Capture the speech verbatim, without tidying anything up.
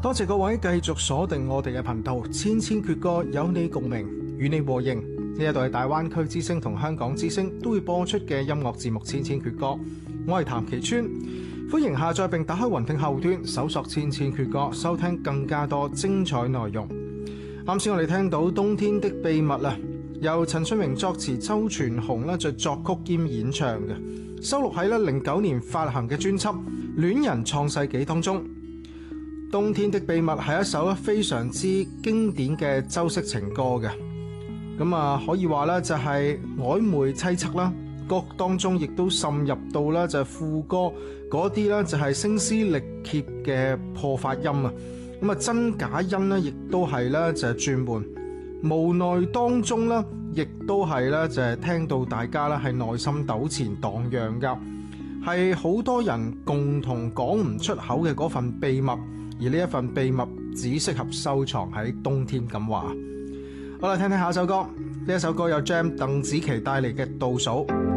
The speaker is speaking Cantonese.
多謝各位繼續鎖定我哋嘅頻道，千千闕歌有你共鳴，與你和應。呢一度係大灣區之聲同香港之聲都會播出嘅音樂節目《千千闕歌》，我係譚其川，歡迎下載並打開雲聽後端，搜索《千千闕歌》，收聽更加多精彩內容。啱先我哋聽到《冬天的秘密》啊，由陳春榮作詞，周傳雄咧就作曲兼演唱嘅，收錄喺咧零九年發行嘅專輯《戀人創世紀》當中。《冬天的秘密》係一首非常之經典嘅周式情歌嘅，咁啊可以話咧就係曖昧淒惻啦，歌當中亦都滲入到咧就係副歌嗰啲咧就係聲嘶力竭嘅破發音啊，咁啊真假音咧亦都係咧就係轉換，無奈當中咧亦都係咧就係聽到大家咧係內心糾纏蕩漾噶，係好多人共同講唔出口嘅嗰份秘密。而呢一份秘密只適合收藏喺冬天咁話。好啦，聽聽下一首歌，呢一首歌有 Jam 鄧紫棋帶嚟嘅倒數。